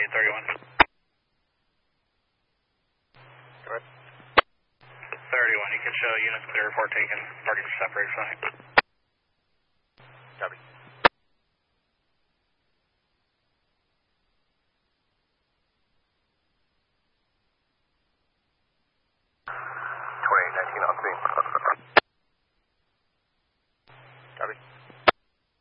2831. Good. 31, you can show units clear, report taken, parties are separated from you. Copy. On scene.